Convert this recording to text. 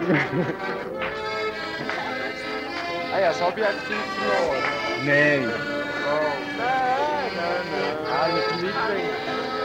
Ah ja, zo heb jij natuurlijk verloren. Nee. Oh. Nee. Ah, je hebt hem niet drinken.